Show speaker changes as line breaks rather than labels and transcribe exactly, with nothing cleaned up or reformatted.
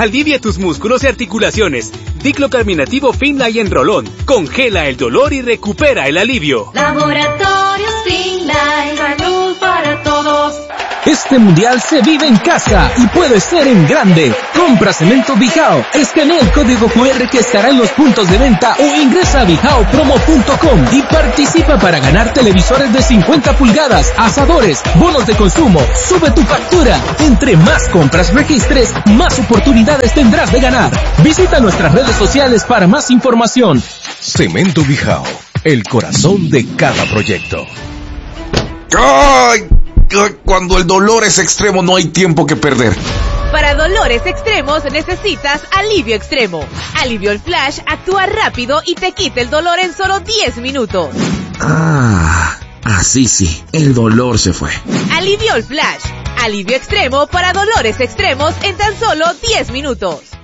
alivia tus músculos y articulaciones. Diclocarminativo Finlay en rolón. Congela el dolor y recupera el alivio.
Laboratorios Finlay, salud para todos.
Este mundial se vive en casa y puede ser en grande. Compra Cemento Bijao, escanea el código cu erre que estará en los puntos de venta o ingresa a bijao promo punto com y participa para ganar televisores de cincuenta pulgadas, asadores, bonos de consumo. Sube tu factura. Entre más compras registres, más oportunidades tendrás de ganar. Visita nuestras redes sociales para más información.
Cemento Bijao, el corazón de cada proyecto.
¡Ay! Cuando el dolor es extremo no hay tiempo que perder.
Para dolores extremos necesitas Alivio Extremo. Alivio Flash actúa rápido y te quita el dolor en solo diez minutos.
Ah, así sí, el dolor se fue.
Alivio Flash. Alivio Extremo para dolores extremos en tan solo diez minutos.